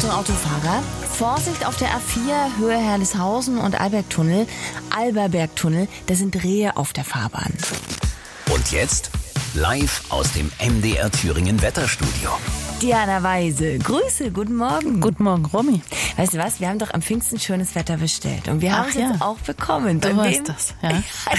Achtung Autofahrer, Vorsicht auf der A4, Höhe Herleshausen und Alberbergtunnel, da sind Rehe auf der Fahrbahn. Und jetzt live aus dem MDR Thüringen Wetterstudio. Diana Weise, Grüße, guten Morgen. Guten Morgen, Romy. Weißt du was, wir haben doch am Pfingsten schönes Wetter bestellt und wir haben es jetzt auch bekommen. Du weißt das, ja.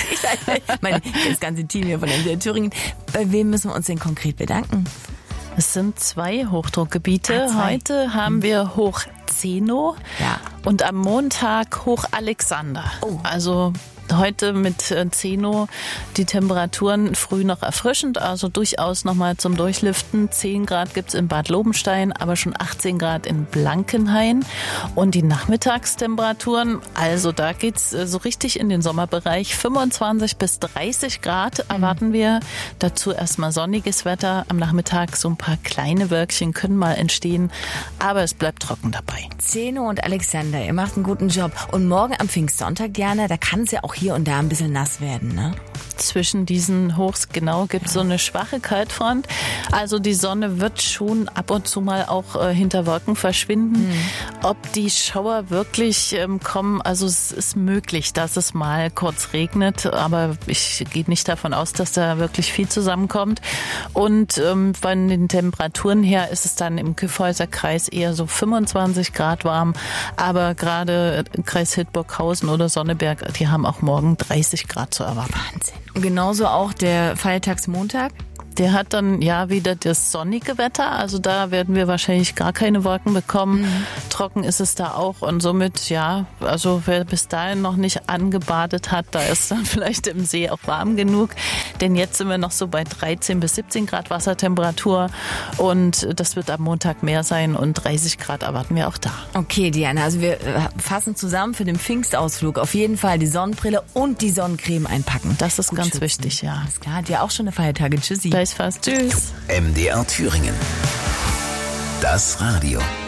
Das ganze Team hier von MDR Thüringen. Bei wem müssen wir uns denn konkret bedanken? Es sind 2 Hochdruckgebiete. Heute haben wir Hoch Zeno und am Montag Hoch Alexander. Oh. Also heute mit Zeno die Temperaturen früh noch erfrischend, also durchaus nochmal zum Durchlüften. 10 Grad gibt's in Bad Lobenstein, aber schon 18 Grad in Blankenhain. Und die Nachmittagstemperaturen, also da geht's so richtig in den Sommerbereich. 25 bis 30 Grad erwarten wir. Dazu erstmal sonniges Wetter. Am Nachmittag so ein paar kleine Wölkchen können mal entstehen, aber es bleibt trocken dabei. Zeno und Alexander, ihr macht einen guten Job. Und morgen am Pfingstsonntag, Diana, da kann es ja auch hier und da ein bisschen nass werden, ne? Zwischen diesen Hochs gibt es so eine schwache Kaltfront. Also die Sonne wird schon ab und zu mal auch hinter Wolken verschwinden. Ob die Schauer wirklich kommen, also es ist möglich, dass es mal kurz regnet, aber ich gehe nicht davon aus, dass da wirklich viel zusammenkommt. Und von den Temperaturen her ist es dann im Kyffhäuser Kreis eher so 25 Grad warm, aber gerade Kreis Hildburghausen oder Sonneberg, die haben auch morgen 30 Grad zu erwarten. Wahnsinn. Und genauso auch der Feiertagsmontag? Der hat dann wieder das sonnige Wetter, also da werden wir wahrscheinlich gar keine Wolken bekommen. Trocken ist es da auch und somit, also wer bis dahin noch nicht angebadet hat, da ist dann vielleicht im See auch warm genug. Denn jetzt sind wir noch so bei 13 bis 17 Grad Wassertemperatur und das wird am Montag mehr sein und 30 Grad erwarten wir auch da. Okay, Diana, also wir fassen zusammen für den Pfingstausflug auf jeden Fall die Sonnenbrille und die Sonnencreme einpacken. Das ist ganz wichtig, ja. Alles klar, hat ja auch schon eine Feiertage. Tschüssi. Fast. Tschüss. MDR Thüringen. Das Radio.